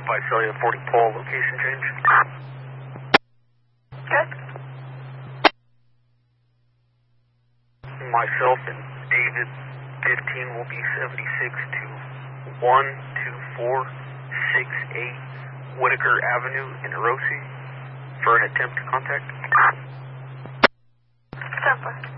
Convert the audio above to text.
Visalia 40 Paul, location change. Good. Myself and David 15 will be 76 to 12468 Whitaker Avenue in Orosi for an attempt to contact. Super.